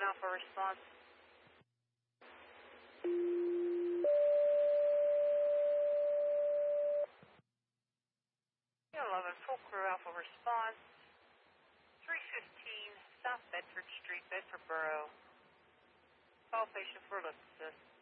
Alpha response. Kilo 11, full crew Alpha response. 315 South Bedford Street, Bedford Borough. Call patient for lift assist.